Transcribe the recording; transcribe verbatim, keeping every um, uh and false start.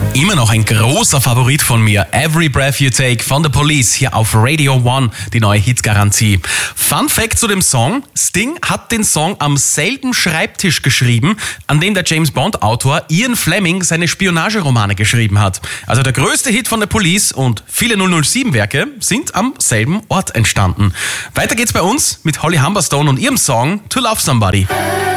Immer noch ein großer Favorit von mir, Every Breath You Take von The Police, hier auf Radio One, die neue Hitgarantie. Fun Fact zu dem Song: Sting hat den Song am selben Schreibtisch geschrieben, an dem der James Bond Autor Ian Fleming seine Spionageromane geschrieben hat. Also der größte Hit von The Police und viele null null sieben Werke sind am selben Ort entstanden. Weiter geht's bei uns mit Holly Humberstone und ihrem Song To Love Somebody.